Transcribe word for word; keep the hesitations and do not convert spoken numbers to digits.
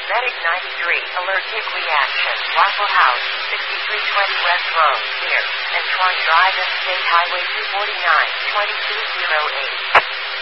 Medic ninety-three, alert hit reaction, Waffle House, sixty-three twenty West Road, near Antoine Drive and State Highway two forty-nine, twenty-two oh eight.